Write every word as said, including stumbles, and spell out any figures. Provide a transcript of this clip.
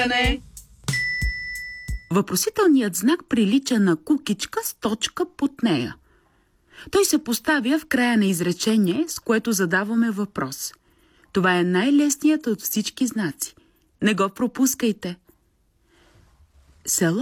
Въпросителният знак прилича на кукичка с точка под нея. Той се поставя в края на изречение, с което задаваме въпрос. Това е най-лесният от всички знаци. Не го пропускайте. Село